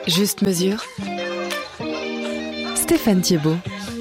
Juste mesure. Stéphane Thiebaud.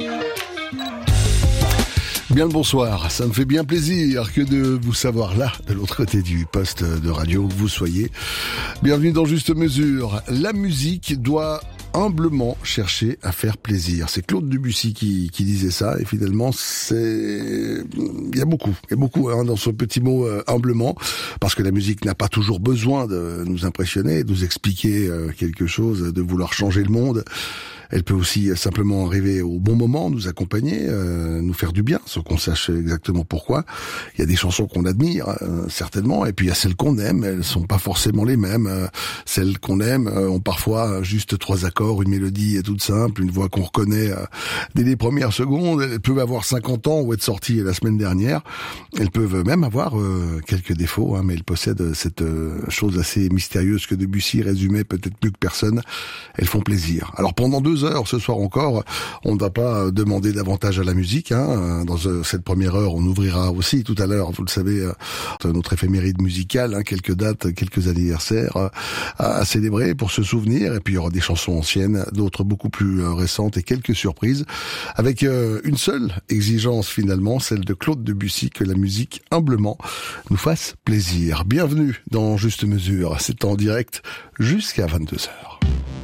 Bien le bonsoir, ça me fait bien plaisir que de vous savoir là, de l'autre côté du poste de radio, que vous soyez. Bienvenue dans Juste Mesure. La musique doit humblement chercher à faire plaisir. C'est Claude Debussy qui disait ça, et finalement il y a beaucoup dans ce petit mot humblement, parce que la musique n'a pas toujours besoin de nous impressionner, de nous expliquer quelque chose, de vouloir changer le monde. Elle peut aussi simplement arriver au bon moment, nous accompagner, nous faire du bien, sans qu'on sache exactement pourquoi. Il y a des chansons qu'on admire, certainement, et puis il y a celles qu'on aime, elles sont pas forcément les mêmes. Celles qu'on aime ont parfois juste 3 accords, une mélodie toute simple, une voix qu'on reconnaît dès les premières secondes. Elles peuvent avoir 50 ans ou être sorties la semaine dernière. Elles peuvent même avoir quelques défauts, mais elles possèdent cette chose assez mystérieuse que Debussy résumait peut-être plus que personne. Elles font plaisir. Alors pendant 2 heures ce soir encore, on ne va pas demander davantage à la musique. Dans cette première heure, on ouvrira aussi tout à l'heure, vous le savez, notre éphéméride musicale, quelques dates, quelques anniversaires à célébrer pour se souvenir. Et puis il y aura des chansons anciennes, d'autres beaucoup plus récentes et quelques surprises, avec une seule exigence finalement, celle de Claude Debussy, que la musique humblement nous fasse plaisir. Bienvenue dans Juste Mesure, c'est en direct jusqu'à 22h.